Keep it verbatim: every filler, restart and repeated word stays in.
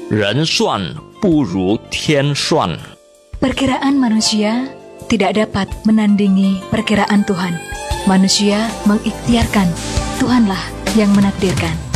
人算不如天算。 Perkiraan manusia tidak dapat menandingi perkiraan Tuhan. Manusia mengikhtiarkan, Tuhanlah yang menakdirkan.